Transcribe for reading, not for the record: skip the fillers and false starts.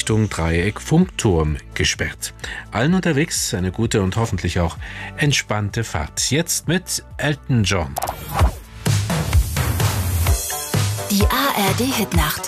Richtung Dreieck Funkturm gesperrt. Allen unterwegs eine gute und hoffentlich auch entspannte Fahrt. Jetzt mit Elton John. Die ARD Hitnacht.